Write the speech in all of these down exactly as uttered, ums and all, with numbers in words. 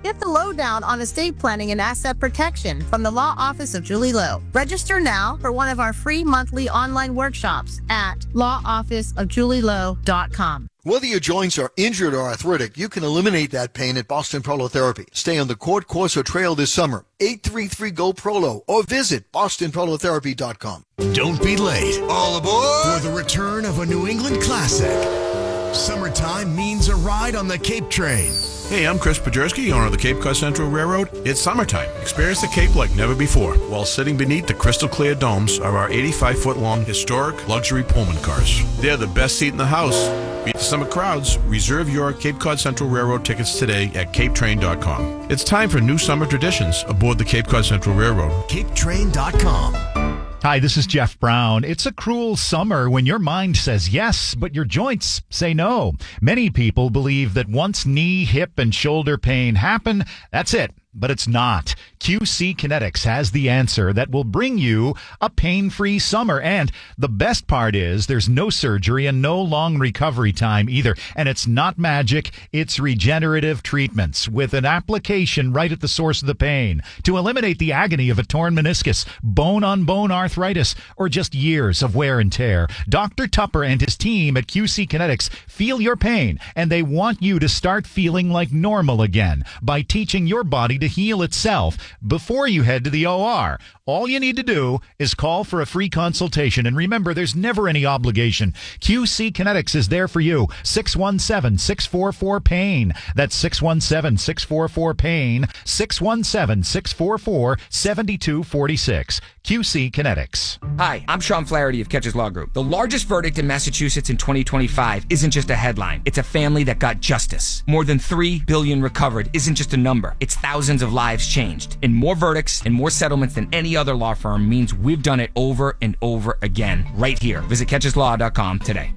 Get the lowdown on estate planning and asset protection from the Law Office of Julie Lowe. Register now for one of our free monthly online workshops at law office of julie lowe dot com. Whether your joints are injured or arthritic, you can eliminate that pain at Boston Prolotherapy. Stay on the court course or trail this summer. eight three three, G O, P R O L O or visit boston prolotherapy dot com. Don't be late. All aboard for the return of a New England classic. Summertime means a ride on the Cape Train. Hey, I'm Chris Pajerski, owner of the Cape Cod Central Railroad. It's summertime. Experience the Cape like never before while sitting beneath the crystal clear domes of our eighty-five foot long historic luxury Pullman cars. They're the best seat in the house. Beat the summer crowds. Reserve your Cape Cod Central Railroad tickets today at cape train dot com. It's time for new summer traditions aboard the Cape Cod Central Railroad. cape train dot com. Hi, this is Jeff Brown. It's a cruel summer when your mind says yes, but your joints say no. Many people believe that once knee, hip, and shoulder pain happen, that's it. But it's not. Q C Kinetics has the answer that will bring you a pain-free summer. And the best part is there's no surgery and no long recovery time either. And it's not magic. It's regenerative treatments with an application right at the source of the pain to eliminate the agony of a torn meniscus, bone-on-bone arthritis, or just years of wear and tear. Doctor Tupper and his team at Q C Kinetics feel your pain, and they want you to start feeling like normal again by teaching your body to heal itself before you head to the O R. All you need to do is call for a free consultation. And remember, there's never any obligation. Q C Kinetics is there for you. six one seven, six four four, PAIN. That's six one seven, six four four, PAIN. six one seven, six four four, seven two four six. Q C Kinetics. Hi, I'm Sean Flaherty of Catches Law Group. The largest verdict in Massachusetts in twenty twenty-five isn't just a headline. It's a family that got justice. More than three billion dollars recovered isn't just a number. It's thousands of lives changed. And more verdicts and more settlements than any other law firm means we've done it over and over again right here. Visit catches law dot com today.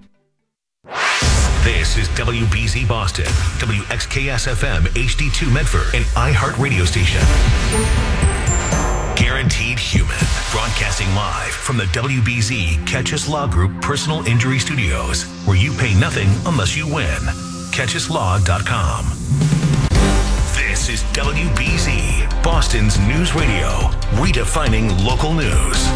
This is W B Z Boston, W X K S F M H D two Medford, and iHeart Radio Station. Guaranteed Human, broadcasting live from the W B Z Catches Law Group Personal Injury Studios, where you pay nothing unless you win. catches law dot com. This is W B Z, Boston's news radio, redefining local news.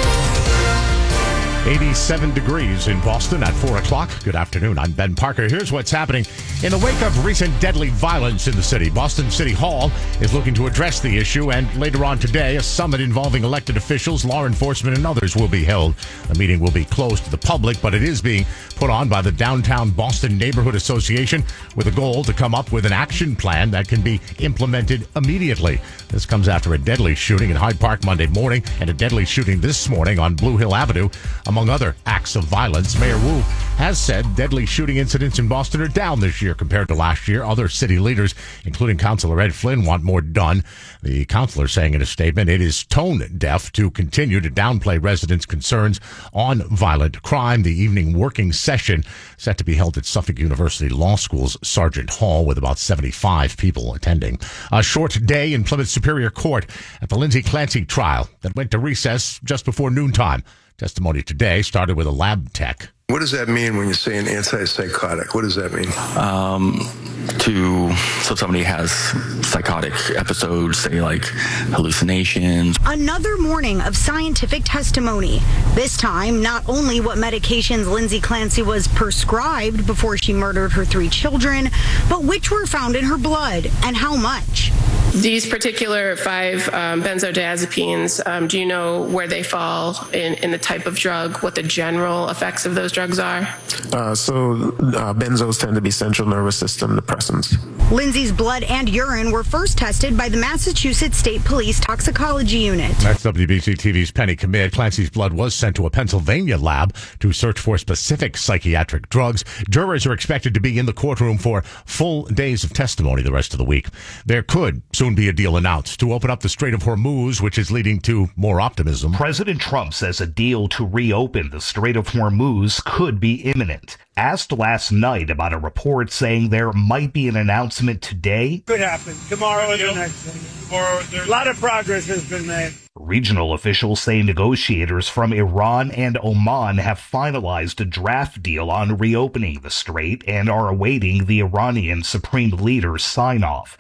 eighty-seven degrees in Boston at four o'clock. Good afternoon. I'm Ben Parker. Here's what's happening. In the wake of recent deadly violence in the city, Boston City Hall is looking to address the issue, and later on today, a summit involving elected officials, law enforcement, and others will be held. The meeting will be closed to the public, but it is being put on by the Downtown Boston Neighborhood Association with a goal to come up with an action plan that can be implemented immediately. This comes after a deadly shooting in Hyde Park Monday morning and a deadly shooting this morning on Blue Hill Avenue. Among other acts of violence, Mayor Wu has said deadly shooting incidents in Boston are down this year compared to last year. Other city leaders, including Councilor Ed Flynn, want more done. The councilor saying in a statement it is tone deaf to continue to downplay residents' concerns on violent crime. The evening working session set to be held at Suffolk University Law School's Sargent Hall with about seventy-five people attending. A short day in Plymouth Superior Court at the Lindsay Clancy trial that went to recess just before noontime. Testimony today started with a lab tech. What does that mean when you say an antipsychotic? What does that mean? Um, to, so somebody has psychotic episodes, say like hallucinations. Another morning of scientific testimony. This time, not only what medications Lindsay Clancy was prescribed before she murdered her three children, but which were found in her blood and how much. These particular five um, benzodiazepines, um, do you know where they fall in, in the type of drug, what the general effects of those drugs are? Uh, so uh, benzos tend to be central nervous system depressants. Lindsay's blood and urine were first tested by the Massachusetts State Police Toxicology Unit. That's W B C T V's Penny Commit. Clancy's blood was sent to a Pennsylvania lab to search for specific psychiatric drugs. Jurors are expected to be in the courtroom for full days of testimony the rest of the week. There could soon be a deal announced to open up the Strait of Hormuz, which is leading to more optimism. President Trump says a deal to reopen the Strait of Hormuz could be imminent. Asked last night about a report saying there might be an announcement today. Could happen tomorrow or the next day. Or a lot of progress has been made. Regional officials say negotiators from Iran and Oman have finalized a draft deal on reopening the strait and are awaiting the Iranian supreme leader's sign-off.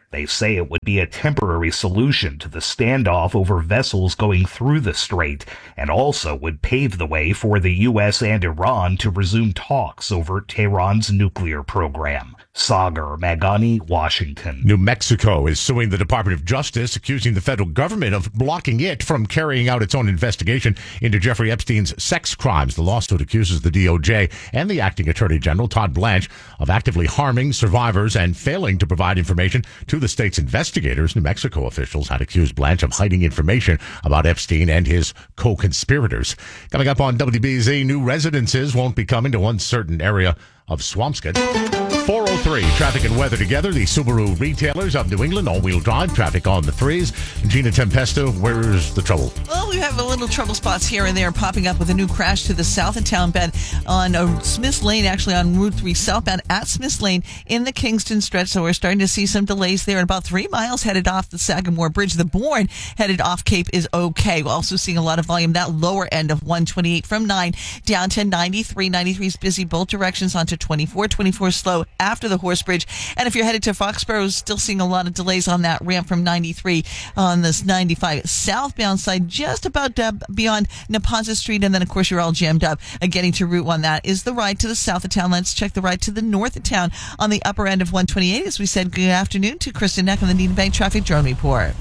They say it would be a temporary solution to the standoff over vessels going through the strait, and also would pave the way for the U S and Iran to resume talks over Tehran's nuclear program. Sagar Magani, Washington. New Mexico is suing the Department of Justice, accusing the federal government of blocking it from carrying out its own investigation into Jeffrey Epstein's sex crimes. The lawsuit accuses the D O J and the acting Attorney General, Todd Blanche, of actively harming survivors and failing to provide information to the state's investigators. New Mexico officials had accused Blanche of hiding information about Epstein and his co-conspirators. Coming up on W B Z, new residences won't be coming to one certain area of Swampscott. four oh three, traffic and weather together. The Subaru retailers of New England, all-wheel drive, traffic on the threes. Gina Tempesta, where's the trouble? Well, we have a little trouble spots here and there popping up with a new crash to the south of town bed on uh, Smiths Lane, actually on Route three southbound at Smiths Lane in the Kingston stretch. So we're starting to see some delays there. And about three miles headed off the Sagamore Bridge. The Bourne headed off Cape is okay. We're also seeing a lot of volume that lower end of one twenty-eight from nine down to ninety-three. ninety-three is busy both directions onto twenty-four. twenty-four slow after the Horse Bridge. And if you're headed to Foxborough, still seeing a lot of delays on that ramp from ninety-three on this ninety-five southbound side, just about uh, beyond Neponset Street. And then, of course, you're all jammed up. Uh, getting to Route one, that is the ride to the south of town. Let's check the ride to the north of town on the upper end of one twenty-eight. As we said, good afternoon to Kristen Neck on the Needham Bank Traffic Drone Report.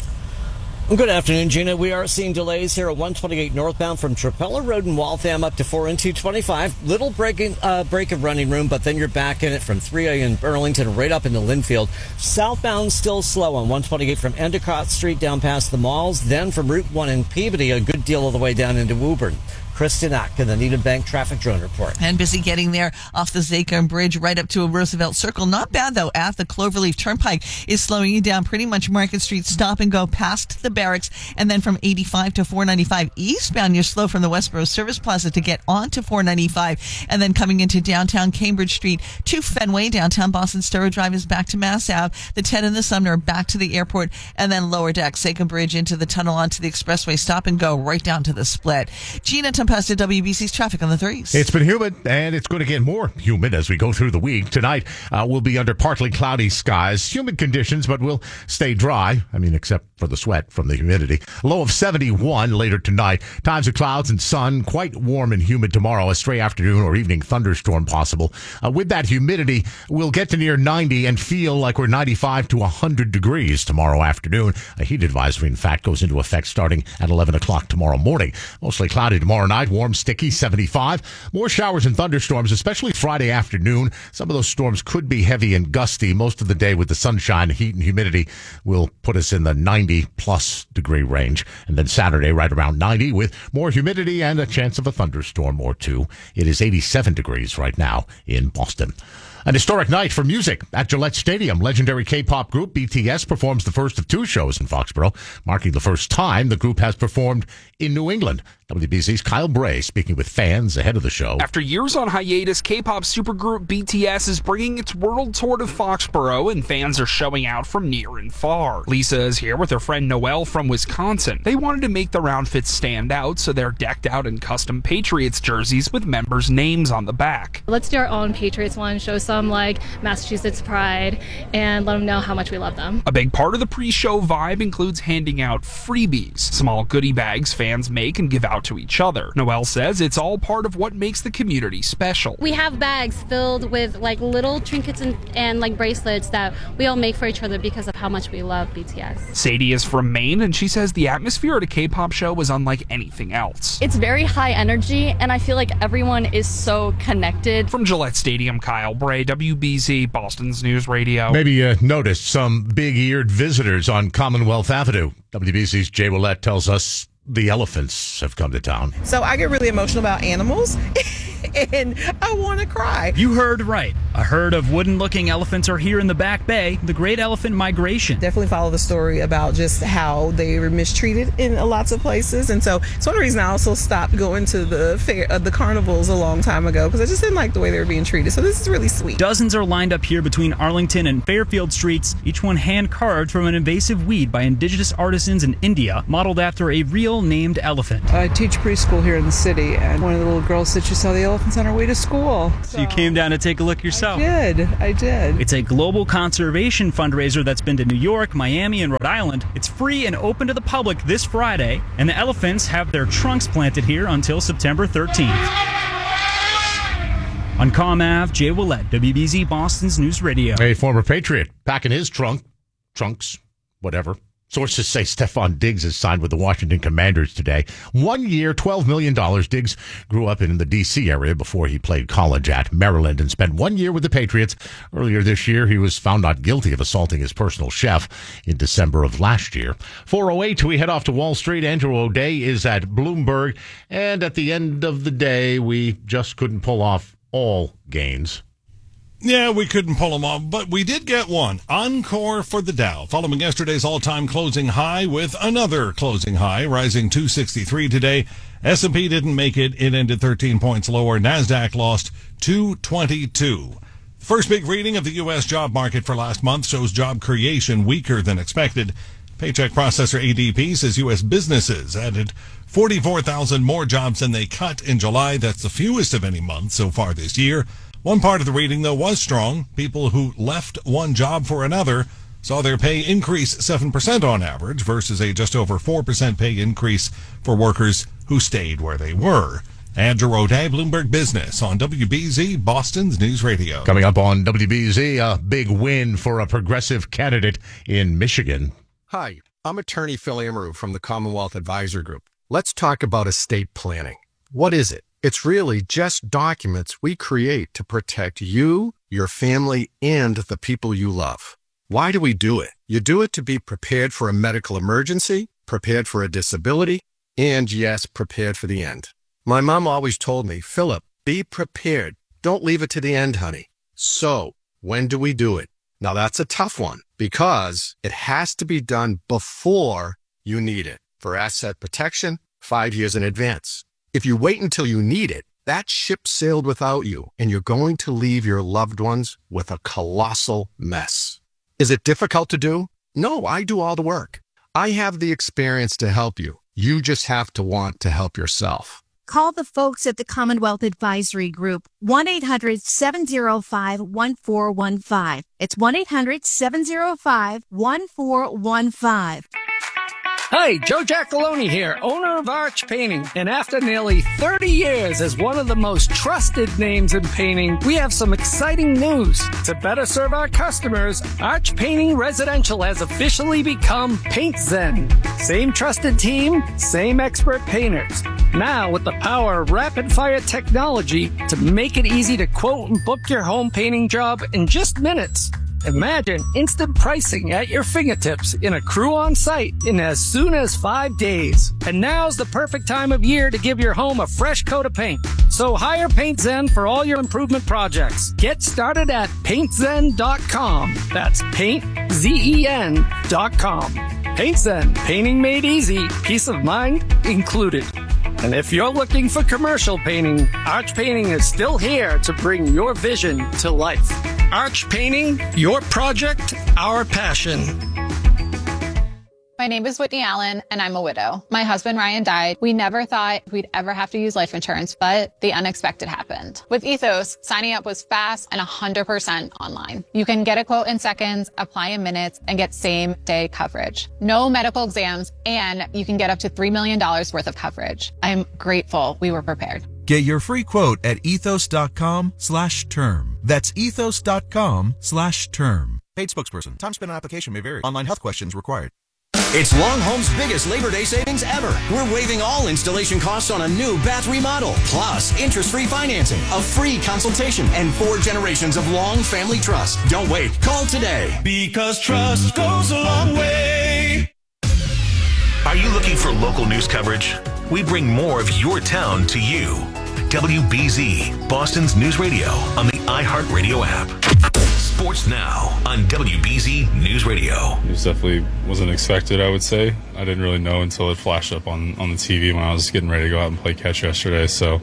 Good afternoon, Gina. We are seeing delays here at one twenty-eight northbound from Trapella Road in Waltham up to four and two twenty-five. Little break, in, uh, break of running room, but then you're back in it from three A in Burlington right up into Linfield. Southbound still slow on one twenty-eight from Endicott Street down past the malls. Then from Route one in Peabody, a good deal of the way down into Woburn. Kristen Ack in the Needham Bank Traffic Drone Report. And busy getting there off the Zachem Bridge right up to a Roosevelt Circle. Not bad, though, at the Cloverleaf Turnpike is slowing you down pretty much Market Street. Stop and go past the barracks. And then from eighty-five to four ninety-five eastbound, you're slow from the Westboro Service Plaza to get onto four ninety-five. And then coming into downtown Cambridge Street to Fenway. Downtown Boston Sturrow Drive is back to Mass Ave. The Ted and the Sumner are back to the airport. And then lower deck, Zachem Bridge into the tunnel onto the expressway. Stop and go right down to the split. Gina Tempesta, W B C's traffic on the threes. It's been humid, and it's going to get more humid as we go through the week. Tonight, uh, we'll be under partly cloudy skies. Humid conditions, but we'll stay dry. I mean, except for the sweat from the humidity. Low of seventy-one later tonight. Times of clouds and sun. Quite warm and humid tomorrow. A stray afternoon or evening thunderstorm possible. Uh, with that humidity, we'll get to near ninety and feel like we're ninety-five to one hundred degrees tomorrow afternoon. A heat advisory, in fact, goes into effect starting at eleven o'clock tomorrow morning. Mostly cloudy tomorrow night. Warm, sticky, seventy-five. More showers and thunderstorms, especially Friday afternoon. Some of those storms could be heavy and gusty. Most of the day with the sunshine, heat, and humidity will put us in the ninety plus degree range. And then Saturday, right around ninety with more humidity and a chance of a thunderstorm or two. It is eighty-seven degrees right now in Boston. An historic night for music at Gillette Stadium. Legendary K-pop group B T S performs the first of two shows in Foxborough, marking the first time the group has performed in New England. W B C's Kyle Bray speaking with fans ahead of the show. After years on hiatus, K-pop supergroup B T S is bringing its world tour to Foxborough, and fans are showing out from near and far. Lisa is here with her friend Noelle from Wisconsin. They wanted to make their outfits stand out, so they're decked out in custom Patriots jerseys with members' names on the back. Let's do our own Patriots one, show some like Massachusetts pride, and let them know how much we love them. A big part of the pre-show vibe includes handing out freebies, small goodie bags fans make and give out to each other. Noelle says it's all part of what makes the community special. We have bags filled with like little trinkets and, and like bracelets that we all make for each other because of how much we love B T S. Sadie is from Maine, and she says the atmosphere at a K-pop show was unlike anything else. It's very high energy, and I feel like everyone is so connected. From Gillette Stadium, Kyle Bray, W B Z, Boston's News Radio. Maybe you noticed some big-eared visitors on Commonwealth Avenue. W B C's Jay Willett tells us the elephants have come to town. So I get really emotional about animals, and I want to cry. You heard right. A herd of wooden-looking elephants are here in the Back Bay, the Great Elephant Migration. Definitely follow the story about just how they were mistreated in lots of places, and so it's one reason I also stopped going to the fair, uh, the carnivals a long time ago, because I just didn't like the way they were being treated. So this is really sweet. Dozens are lined up here between Arlington and Fairfield Streets, each one hand-carved from an invasive weed by indigenous artisans in India, modeled after a real named elephant. I teach preschool here in the city, and one of the little girls said she saw the elephant elephants on our way to school. So you came down to take a look yourself. I did. I did. It's a global conservation fundraiser that's been to New York, Miami, and Rhode Island. It's free and open to the public this Friday, and the elephants have their trunks planted here until September thirteenth. On Comm Ave, Jay Willett, W B Z Boston's News Radio. A former Patriot packing his trunk, trunks, whatever. Sources say Stephon Diggs has signed with the Washington Commanders today. One year, twelve million dollars. Diggs grew up in the D C area before he played college at Maryland and spent one year with the Patriots. Earlier this year, he was found not guilty of assaulting his personal chef in December of last year. four oh eight, we head off to Wall Street. Andrew O'Day is at Bloomberg. And at the end of the day, we just couldn't pull off all gains. Yeah, we couldn't pull them off, but we did get one. Encore for the Dow, following yesterday's all-time closing high with another closing high, rising two sixty-three today. S and P didn't make it. It ended thirteen points lower. NASDAQ lost two twenty-two. First big reading of the U S job market for last month shows job creation weaker than expected. Paycheck processor A D P says U S businesses added forty-four thousand more jobs than they cut in July. That's the fewest of any month so far this year. One part of the reading, though, was strong. People who left one job for another saw their pay increase seven percent on average versus a just over four percent pay increase for workers who stayed where they were. Andrew O'Day, Bloomberg Business on W B Z, Boston's News Radio. Coming up on W B Z, a big win for a progressive candidate in Michigan. Hi, I'm attorney Phil Amaru from the Commonwealth Advisor Group. Let's talk about estate planning. What is it? It's really just documents we create to protect you, your family, and the people you love. Why do we do it? You do it to be prepared for a medical emergency, prepared for a disability, and yes, prepared for the end. My mom always told me, Philip, be prepared. Don't leave it to the end, honey. So, when do we do it? Now that's a tough one because it has to be done before you need it. For asset protection, five years in advance. If you wait until you need it, that ship sailed without you, and you're going to leave your loved ones with a colossal mess. Is it difficult to do? No, I do all the work. I have the experience to help you. You just have to want to help yourself. Call the folks at the Commonwealth Advisory Group, one eight hundred seven oh five one four one five. It's one eight hundred seven oh five one four one five. Hi, Joe Giacalone here, owner of Arch Painting. And after nearly thirty years as one of the most trusted names in painting, we have some exciting news. To better serve our customers, Arch Painting Residential has officially become Paint Zen. Same trusted team, same expert painters. Now with the power of rapid-fire technology to make it easy to quote and book your home painting job in just minutes. Imagine instant pricing at your fingertips in a crew on site in as soon as five days. And now's the perfect time of year to give your home a fresh coat of paint. So hire Paint Zen for all your improvement projects. Get started at paint zen dot com. That's paint zen dot com. Paint Zen, painting made easy, peace of mind included. And if you're looking for commercial painting, Arch Painting is still here to bring your vision to life. Arch Painting, your project, our passion. My name is Whitney Allen, and I'm a widow. My husband, Ryan, died. We never thought we'd ever have to use life insurance, but the unexpected happened. With Ethos, signing up was fast and one hundred percent online. You can get a quote in seconds, apply in minutes, and get same-day coverage. No medical exams, and you can get up to three million dollars worth of coverage. I'm grateful we were prepared. Get your free quote at ethos.com slash term. That's ethos.com slash term. Paid spokesperson. Time spent on application may vary. Online health questions required. It's Long Home's biggest Labor Day savings ever. We're waiving all installation costs on a new bath remodel, plus interest-free financing, a free consultation, and four generations of Long family trust. Don't wait. Call today. Because trust goes a long way. Are you looking for local news coverage? We bring more of your town to you. W B Z, Boston's News Radio on the iHeartRadio app. Sports Now on W B Z News Radio. It was definitely wasn't expected, I would say. I didn't really know until it flashed up on, on the T V when I was getting ready to go out and play catch yesterday. So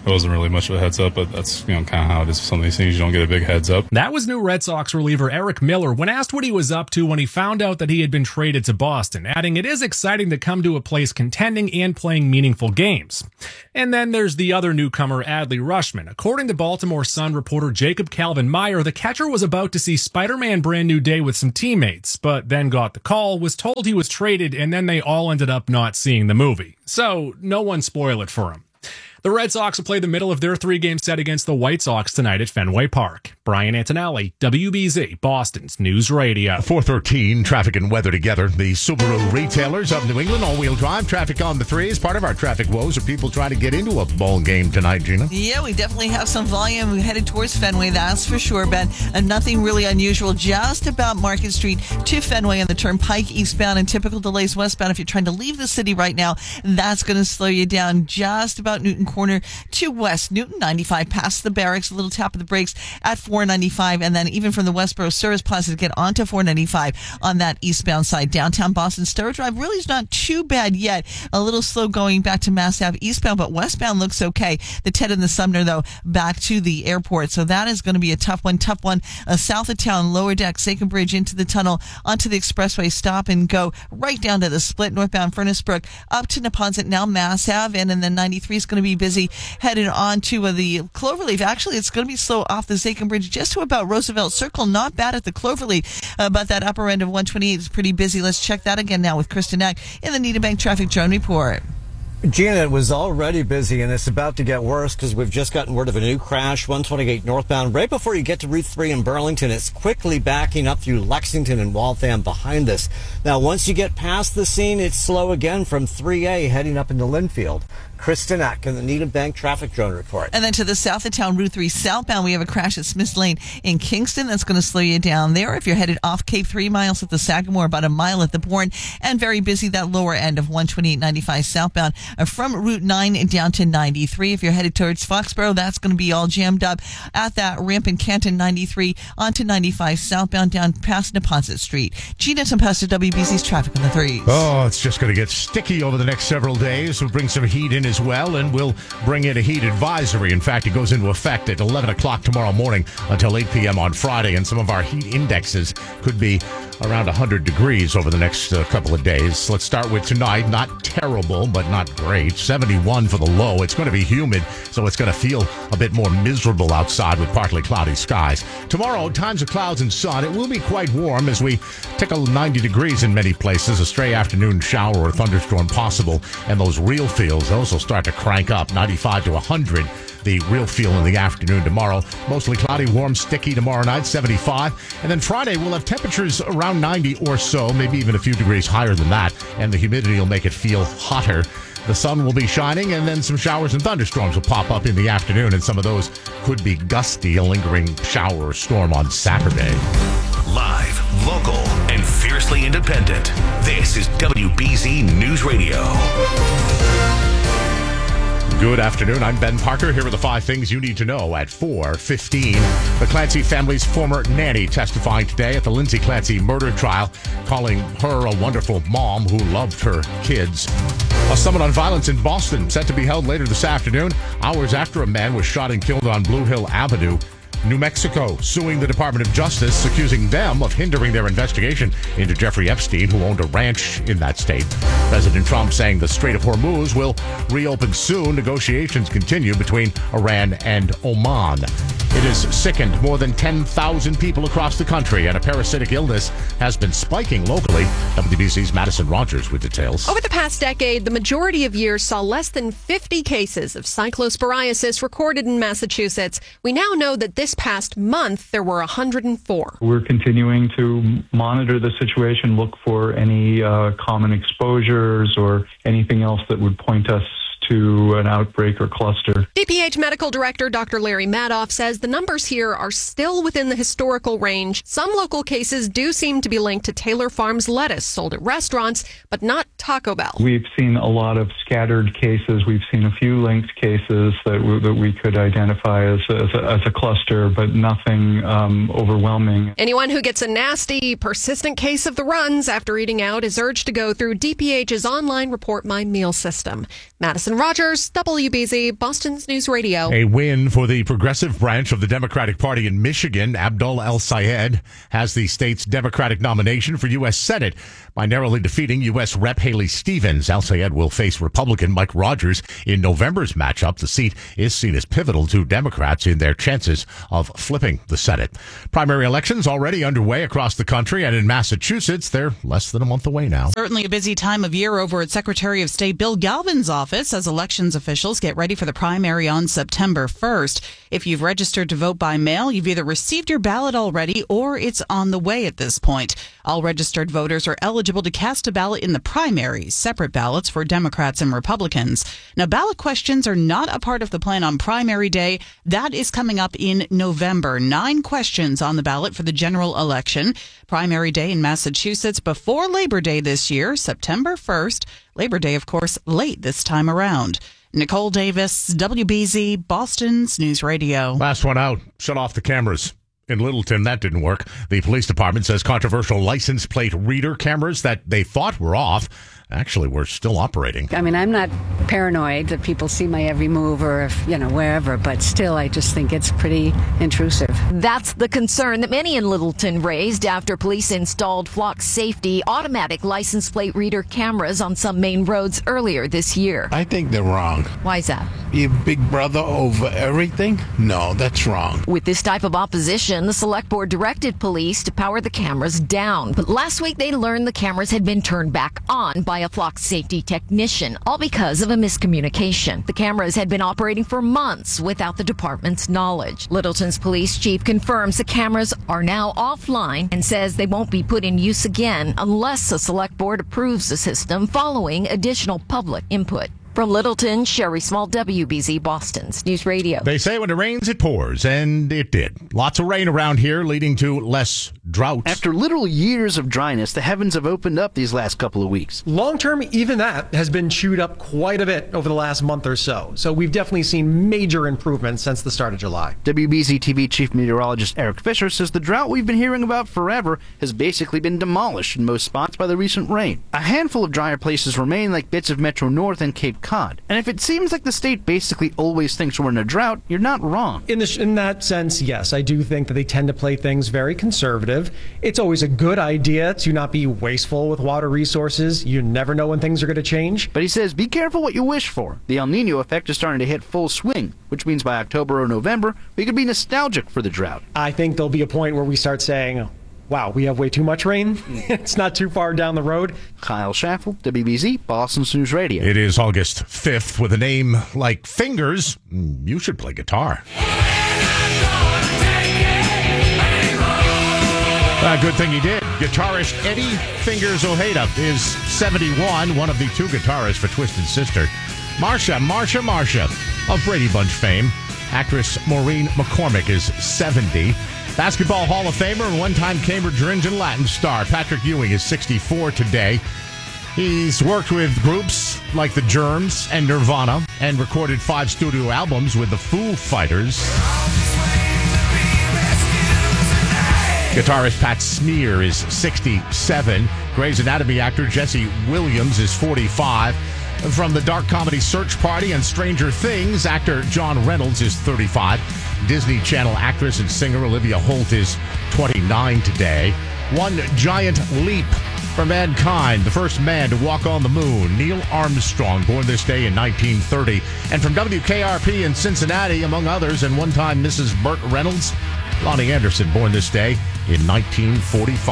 It wasn't really much of a heads up, but that's, you know, kind of how it is with some of these things. You don't get a big heads up. That was new Red Sox reliever Eric Miller when asked what he was up to when he found out that he had been traded to Boston, adding, "It is exciting to come to a place contending and playing meaningful games." And then there's the other newcomer, Adley Rutschman. According to Baltimore Sun reporter Jacob Calvin Meyer, the catcher was about to see Spider-Man Brand New Day with some teammates, but then got the call, was told he was traded, and then they all ended up not seeing the movie. So no one spoil it for him. The Red Sox will play the middle of their three-game set against the White Sox tonight at Fenway Park. Brian Antonelli, W B Z, Boston's News Radio. four thirteen, traffic and weather together. The Subaru retailers of New England, all-wheel drive, traffic on the threes. Part of our traffic woes are people trying to get into a ball game tonight, Gina. Yeah, we definitely have some volume headed towards Fenway, that's for sure, Ben. And nothing really unusual, just about Market Street to Fenway on the Turnpike eastbound, and typical delays westbound. If you're trying to leave the city right now, that's going to slow you down just about Newton Corner to West Newton. ninety-five past the barracks, a little tap of the brakes at four ninety-five, and then even from the Westboro Service Plaza to get onto four ninety-five on that eastbound side. Downtown Boston Star Drive really is not too bad yet. A little slow going back to Mass Ave eastbound, but westbound looks okay. The Ted and the Sumner, though, back to the airport. So that is going to be a tough one. Tough one uh, south of town, lower deck, Sachem Bridge into the tunnel, onto the expressway, stop and go right down to the split, northbound Furnace Brook, up to Neponset, now Mass Ave, and, and then ninety-three is going to be busy headed on to uh, the Cloverleaf. Actually, it's going to be slow off the Sachem Bridge just to about Roosevelt Circle. Not bad at the Cloverleaf, uh, but that upper end of one twenty-eight is pretty busy. Let's check that again now with Kristen Eck in the Needham Bank Traffic Drone Report. Gina, it was already busy, and it's about to get worse because we've just gotten word of a new crash, one twenty-eight northbound. Right before you get to Route three in Burlington, it's quickly backing up through Lexington and Waltham behind this. Now, once you get past the scene, it's slow again from three A heading up into Linfield. Kristen Eck in the Needham Bank Traffic Drone Report. And then to the south of town, Route three southbound, we have a crash at Smiths Lane in Kingston. That's going to slow you down there. If you're headed off Cape, three miles at the Sagamore, about a mile at the Bourne, and very busy that lower end of one twenty-eight ninety-five southbound uh, from Route nine down to ninety-three. If you're headed towards Foxborough, that's going to be all jammed up at that ramp in Canton, ninety-three onto ninety-five southbound down past Neponset Street. Gina Tempesta, W B C's traffic on the threes. Oh, it's just going to get sticky over the next several days. We'll bring some heat in as well, and we'll bring in a heat advisory. In fact, it goes into effect at eleven o'clock tomorrow morning until eight p.m. on Friday, and some of our heat indexes could be around one hundred degrees over the next uh, couple of days. Let's start with tonight. Not terrible, but not great. seventy-one for the low. It's going to be humid, so it's going to feel a bit more miserable outside with partly cloudy skies. Tomorrow, times of clouds and sun. It will be quite warm as we tickle ninety degrees in many places. A stray afternoon shower or thunderstorm possible, and those real feels, those will start to crank up, ninety-five to one hundred. The real feel in the afternoon tomorrow. Mostly cloudy, warm, sticky tomorrow night, seventy-five. And then Friday, we'll have temperatures around ninety or so, maybe even a few degrees higher than that. And the humidity will make it feel hotter. The sun will be shining, and then some showers and thunderstorms will pop up in the afternoon. And some of those could be gusty, a lingering shower or storm on Saturday. Live, local, and fiercely independent. This is W B Z News Radio. Good afternoon. I'm Ben Parker. Here are the five things you need to know at four fifteen. The Clancy family's former nanny testifying today at the Lindsay Clancy murder trial, calling her a wonderful mom who loved her kids. A summit on violence in Boston set to be held later this afternoon, hours after a man was shot and killed on Blue Hill Avenue. New Mexico suing the Department of Justice, accusing them of hindering their investigation into Jeffrey Epstein, who owned a ranch in that state. President Trump saying the Strait of Hormuz will reopen soon. Negotiations continue between Iran and Oman. It has sickened more than ten thousand people across the country, and a parasitic illness has been spiking locally. W B C's Madison Rogers with details. Over the past decade, the majority of years saw less than fifty cases of cyclosporiasis recorded in Massachusetts. We now know that this past month, there were one hundred four. We're continuing to monitor the situation, look for any uh, common exposures or anything else that would point us to an outbreak or cluster. D P H Medical Director Doctor Larry Madoff says the numbers here are still within the historical range. Some local cases do seem to be linked to Taylor Farms lettuce sold at restaurants, but not Taco Bell. We've seen a lot of scattered cases. We've seen a few linked cases that we, that we could identify as, as, a, as a cluster, but nothing um, overwhelming. Anyone who gets a nasty, persistent case of the runs after eating out is urged to go through D P H's online Report My Meal system. Madison Allison Rogers, W B Z, Boston's News Radio. A win for the progressive branch of the Democratic Party in Michigan. Abdul El-Sayed has the state's Democratic nomination for U S Senate by narrowly defeating U S Rep Haley Stevens. El-Sayed will face Republican Mike Rogers in November's matchup. The seat is seen as pivotal to Democrats in their chances of flipping the Senate. Primary elections already underway across the country, and in Massachusetts, they're less than a month away now. Certainly a busy time of year over at Secretary of State Bill Galvin's office as elections officials get ready for the primary on September first. If you've registered to vote by mail, you've either received your ballot already or it's on the way at this point. All registered voters are eligible to cast a ballot in the primaries, separate ballots for Democrats and Republicans. Now, ballot questions are not a part of the plan on primary day. That is coming up in November. Nine questions on the ballot for the general election. Primary day in Massachusetts before Labor Day this year, September first. Labor Day, of course, late this time around. Nicole Davis, W B Z, Boston's News Radio. Last one out. Shut off the cameras. In Littleton, that didn't work. The police department says controversial license plate reader cameras that they thought were off actually were still operating. I mean, I'm not paranoid that people see my every move or, if, you know, wherever, but still, I just think it's pretty intrusive. That's the concern that many in Littleton raised after police installed Flock Safety automatic license plate reader cameras on some main roads earlier this year. I think they're wrong. Why is that? Be a big brother over everything? No, that's wrong. With this type of opposition, the select board directed police to power the cameras down. But last week, they learned the cameras had been turned back on by a Flock Safety technician, all because of a miscommunication. The cameras had been operating for months without the department's knowledge. Littleton's police chief confirms the cameras are now offline and says they won't be put in use again unless the select board approves the system following additional public input. From Littleton, Sherry Small, W B Z, Boston's News Radio. They say when it rains, it pours, and it did. Lots of rain around here, leading to less drought. After literal years of dryness, the heavens have opened up these last couple of weeks. Long term, even that has been chewed up quite a bit over the last month or so. So we've definitely seen major improvements since the start of July. W B Z T V Chief Meteorologist Eric Fisher says the drought we've been hearing about forever has basically been demolished in most spots by the recent rain. A handful of drier places remain, like bits of Metro North and Cape Cod. And if it seems like the state basically always thinks we're in a drought, you're not wrong. In, the, in that sense, yes, I do think that they tend to play things very conservative. It's always a good idea to not be wasteful with water resources. You never know when things are going to change. But he says, be careful what you wish for. The El Nino effect is starting to hit full swing, which means by October or November, we could be nostalgic for the drought. I think there'll be a point where we start saying, wow, we have way too much rain. It's not too far down the road. Kyle Schaffel, W B Z, Boston's News Radio. It is August fifth. With a name like Fingers, you should play guitar. Uh, good thing he did. Guitarist Eddie Fingers Ojeda is seventy-one, one of the two guitarists for Twisted Sister. Marsha, Marsha, Marsha of Brady Bunch fame. Actress Maureen McCormick is seventy. Basketball Hall of Famer and one-time Cambridge Rindge and Latin star Patrick Ewing is sixty-four today. He's worked with groups like The Germs and Nirvana and recorded five studio albums with the Foo Fighters. Guitarist Pat Smear is sixty-seven. Grey's Anatomy actor Jesse Williams is forty-five. From the dark comedy Search Party and Stranger Things, actor John Reynolds is thirty-five. Disney Channel actress and singer Olivia Holt is twenty-nine today. One giant leap for mankind. The first man to walk on the moon, Neil Armstrong, born this day in nineteen thirty. And from W K R P in Cincinnati, among others, and one-time Missus Burt Reynolds, Lonnie Anderson, born this day in nineteen forty-five.